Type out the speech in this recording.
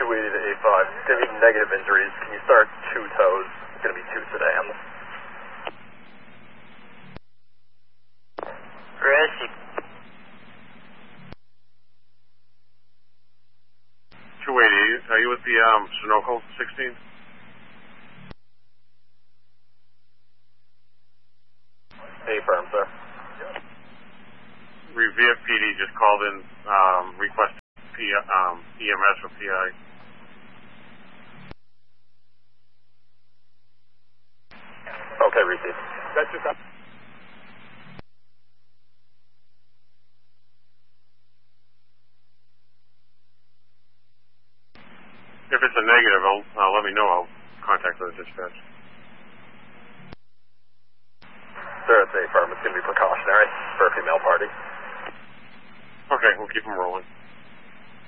280 to 85. It's going to be negative injuries. Can you start 2 tows? It's going to be 2 sedans. Grassy. 280, are you with the Sunoco 16? Affirm, sir. Revere PD just called in, requesting EMS or PI. Okay, received. That's just up. If it's a negative, let me know. I'll contact the dispatch. Sir, it's affirm. It's going to be precautionary for a female party. Okay, we'll keep them rolling.